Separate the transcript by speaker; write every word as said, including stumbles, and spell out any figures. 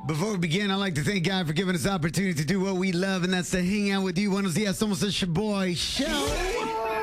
Speaker 1: Before we begin, I'd like to thank God for giving us the opportunity to do what we love, and that's to hang out with you. Buenos dias, somos el Shaboy Show.